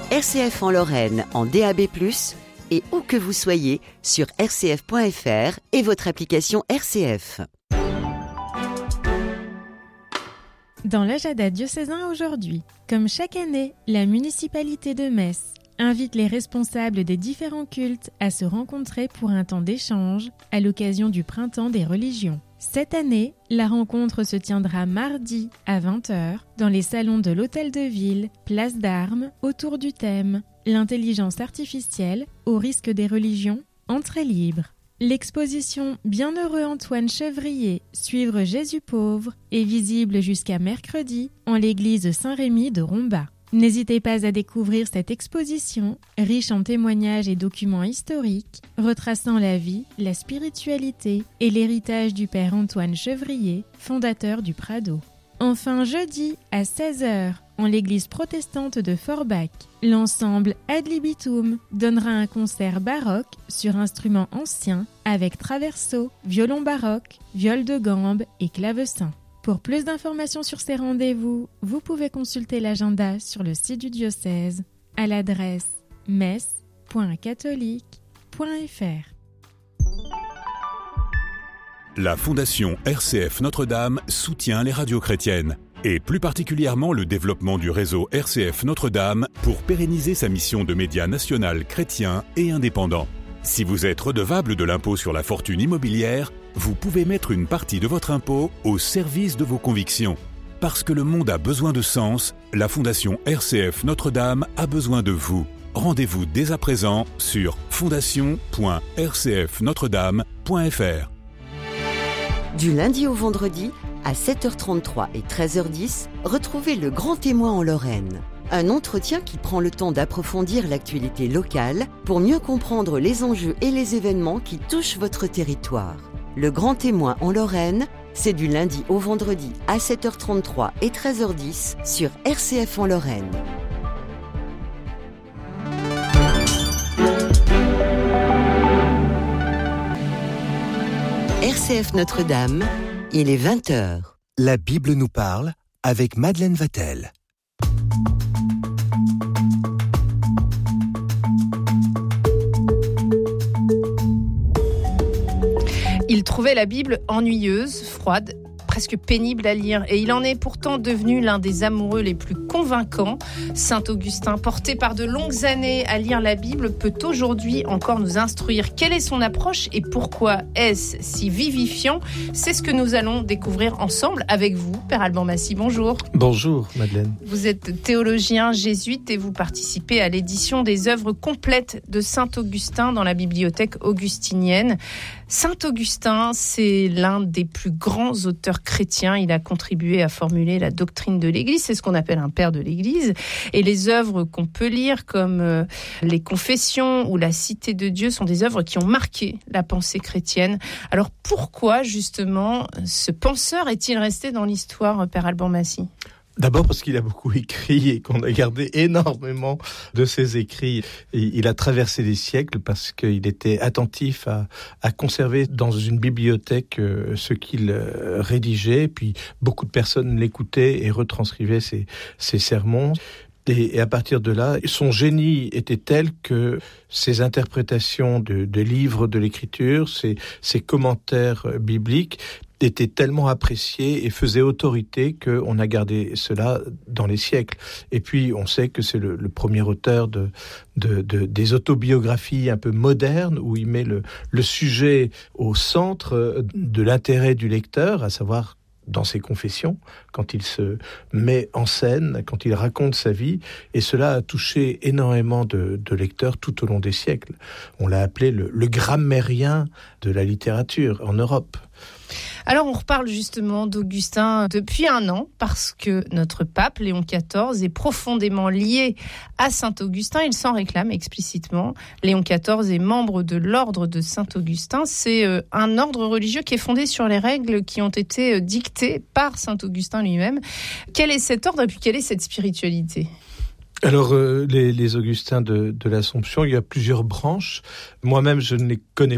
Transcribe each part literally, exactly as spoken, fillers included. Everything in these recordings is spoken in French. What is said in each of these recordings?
R C F en Lorraine en D A B plus, et où que vous soyez sur r c f point f r et votre application R C F. Dans l'agenda diocésain aujourd'hui, comme chaque année, la municipalité de Metz invite les responsables des différents cultes à se rencontrer pour un temps d'échange à l'occasion du printemps des religions. Cette année, la rencontre se tiendra mardi à vingt heures dans les salons de l'Hôtel de Ville, place d'Armes, autour du thème « L'intelligence artificielle au risque des religions, entrée libre ». L'exposition Bienheureux Antoine Chevrier, Suivre Jésus pauvre est visible jusqu'à mercredi en l'église Saint-Rémy de Rombat. N'hésitez pas à découvrir cette exposition, riche en témoignages et documents historiques, retraçant la vie, la spiritualité et l'héritage du père Antoine Chevrier, fondateur du Prado. Enfin, jeudi, à seize heures, en l'église protestante de Forbach, l'ensemble Ad Libitum donnera un concert baroque sur instruments anciens avec traverso, violon baroque, viol de gambe et clavecin. Pour plus d'informations sur ces rendez-vous, vous pouvez consulter l'agenda sur le site du diocèse à l'adresse metz point catholique point f r. La Fondation R C F Notre-Dame soutient les radios chrétiennes et plus particulièrement le développement du réseau R C F Notre-Dame pour pérenniser sa mission de média national chrétien et indépendant. Si vous êtes redevable de l'impôt sur la fortune immobilière, vous pouvez mettre une partie de votre impôt au service de vos convictions. Parce que le monde a besoin de sens, la Fondation R C F Notre-Dame a besoin de vous. Rendez-vous dès à présent sur fondation point r c f notre dame point f r. Du lundi au vendredi, à sept heures trente-trois et treize heures dix, retrouvez Le Grand Témoin en Lorraine. Un entretien qui prend le temps d'approfondir l'actualité locale pour mieux comprendre les enjeux et les événements qui touchent votre territoire. Le Grand Témoin en Lorraine, c'est du lundi au vendredi à sept heures trente-trois et treize heures dix sur R C F en Lorraine. R C F Notre-Dame, il est vingt heures. La Bible nous parle avec Madeleine Vatel. Il trouvait la Bible ennuyeuse, froide, presque pénible à lire. Et il en est pourtant devenu l'un des amoureux les plus convaincants. Saint Augustin, porté par de longues années à lire la Bible, peut aujourd'hui encore nous instruire. Quelle est son approche et pourquoi est-ce si vivifiant ? C'est ce que nous allons découvrir ensemble avec vous, Père Alban Massy. Bonjour. Bonjour, Madeleine. Vous êtes théologien jésuite et vous participez à l'édition des œuvres complètes de Saint Augustin dans la bibliothèque augustinienne. Saint Augustin, c'est l'un des plus grands auteurs chrétiens. Il a contribué à formuler la doctrine de l'Église. C'est ce qu'on appelle un père de l'Église. Et les œuvres qu'on peut lire, comme euh, les Confessions ou la Cité de Dieu, sont des œuvres qui ont marqué la pensée chrétienne. Alors pourquoi, justement, ce penseur est-il resté dans l'histoire, Père Alban Massy ? D'abord parce qu'il a beaucoup écrit et qu'on a gardé énormément de ses écrits. Il a traversé les siècles parce qu'il était attentif à, à conserver dans une bibliothèque ce qu'il rédigeait. Puis beaucoup de personnes l'écoutaient et retranscrivaient ses, ses sermons. Et à partir de là, son génie était tel que ses interprétations de, de livres de l'Écriture, ses, ses commentaires bibliques étaient tellement appréciés et faisaient autorité qu'on a gardé cela dans les siècles. Et puis, on sait que c'est le, le premier auteur de, de, de, des autobiographies un peu modernes, où il met le, le sujet au centre de l'intérêt du lecteur, à savoir dans ses confessions, quand il se met en scène, quand il raconte sa vie, et cela a touché énormément de, de lecteurs tout au long des siècles. On l'a appelé le, le grammairien de la littérature en Europe. Alors on reparle justement d'Augustin depuis un an parce que notre pape Léon quatorze est profondément lié à Saint Augustin. Il s'en réclame explicitement. Léon quatorze est membre de l'ordre de Saint Augustin. C'est un ordre religieux qui est fondé sur les règles qui ont été dictées par Saint Augustin lui-même. Quel est cet ordre et puis quelle est cette spiritualité ? Alors, euh, les, les Augustins de, de l'Assomption, il y a plusieurs branches. Moi-même, je ne les connais pas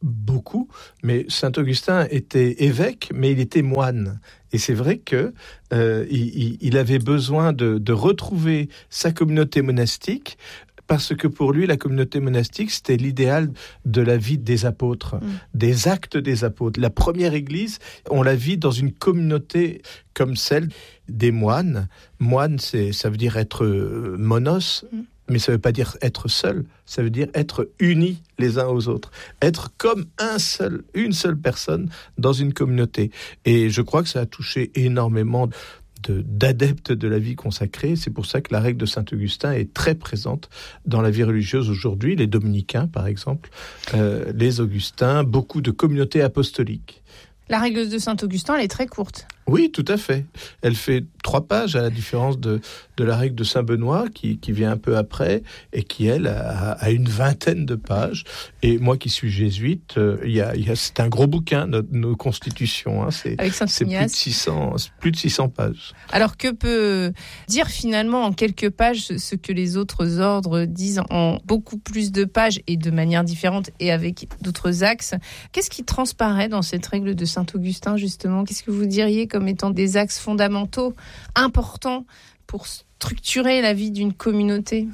beaucoup, mais saint Augustin était évêque, mais il était moine. Et c'est vrai que euh, il, il avait besoin de, de retrouver sa communauté monastique, parce que pour lui, la communauté monastique, c'était l'idéal de la vie des apôtres, mmh. des actes des apôtres. La première église, on la vit dans une communauté comme celle des moines. Moine, c'est, ça veut dire être monos, mmh. mais ça ne veut pas dire être seul, ça veut dire être unis les uns aux autres, être comme un seul, une seule personne dans une communauté. Et je crois que ça a touché énormément De, d'adeptes de la vie consacrée. C'est pour ça que la règle de saint Augustin est très présente dans la vie religieuse aujourd'hui. Les dominicains, par exemple, euh, les augustins, beaucoup de communautés apostoliques. La règle de saint Augustin, elle est très courte. Oui, tout à fait. Elle fait trois pages, à la différence de, de la règle de saint Benoît, qui, qui vient un peu après, et qui, elle, a, a une vingtaine de pages. Et moi qui suis jésuite, euh, y a, y a, c'est un gros bouquin, nos, nos constitutions. Hein, c'est, Avec Saint c'est plus de, six cents, plus de six cents pages. Alors, que peut dire finalement en quelques pages ce que les autres ordres disent en beaucoup plus de pages, et de manière différente, et avec d'autres axes? Qu'est-ce qui transparaît dans cette règle de saint Augustin, justement? Qu'est-ce que vous diriez comme étant des axes fondamentaux, importants pour structurer la vie d'une communauté?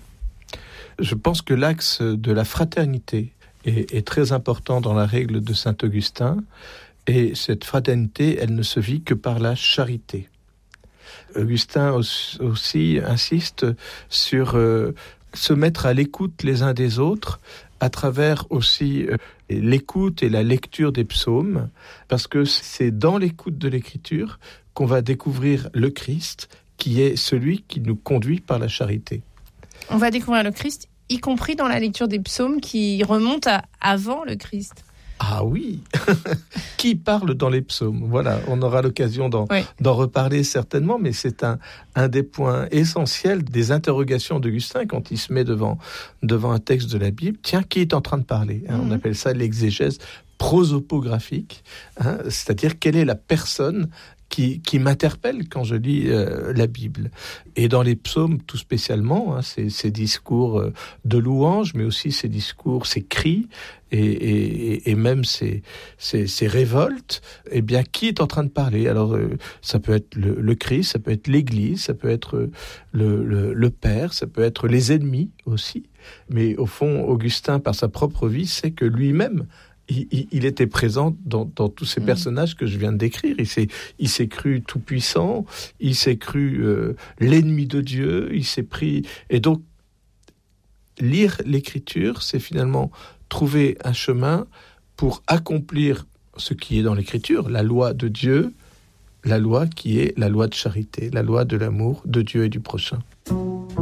Je pense que l'axe de la fraternité est, est très important dans la règle de saint Augustin, et cette fraternité, elle ne se vit que par la charité. Augustin aussi insiste sur euh, se mettre à l'écoute les uns des autres, à travers aussi euh, l'écoute et la lecture des psaumes, parce que c'est dans l'écoute de l'écriture qu'on va découvrir le Christ, qui est celui qui nous conduit par la charité. On va découvrir le Christ, y compris dans la lecture des psaumes qui remontent à avant le Christ. Ah oui. Qui parle dans les psaumes? Voilà, on aura l'occasion d'en, oui. d'en reparler certainement, mais c'est un, un des points essentiels des interrogations d'Augustin quand il se met devant, devant un texte de la Bible. Tiens, qui est en train de parler? hein, mmh. On appelle ça l'exégèse prosopographique, hein, c'est-à-dire quelle est la personne Qui, qui m'interpelle quand je lis euh, la Bible. Et dans les psaumes, tout spécialement, hein, ces, ces discours euh, de louange, mais aussi ces discours, ces cris, et, et, et même ces, ces, ces révoltes, eh bien, qui est en train de parler? Alors, euh, ça peut être le, le Christ, ça peut être l'Église, ça peut être le, le, le Père, ça peut être les ennemis aussi. Mais au fond, Augustin, par sa propre vie, sait que lui-même, Il, il était présent dans, dans tous ces personnages que je viens de décrire. Il s'est, il s'est cru tout puissant, il s'est cru euh, l'ennemi de Dieu, il s'est pris... Et donc, lire l'écriture, c'est finalement trouver un chemin pour accomplir ce qui est dans l'écriture, la loi de Dieu, la loi qui est la loi de charité, la loi de l'amour de Dieu et du prochain.